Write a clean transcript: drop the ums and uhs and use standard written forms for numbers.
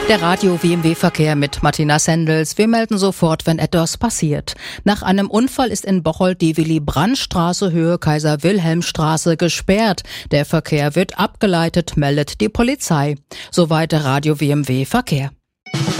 Der Radio-WMW-Verkehr mit Martina Sendels. Wir melden sofort, wenn etwas passiert. Nach einem Unfall ist in Bocholt die Willy-Brandt-Straße Höhe Kaiser-Wilhelm-Straße gesperrt. Der Verkehr wird abgeleitet, meldet die Polizei. Soweit Radio-WMW-Verkehr.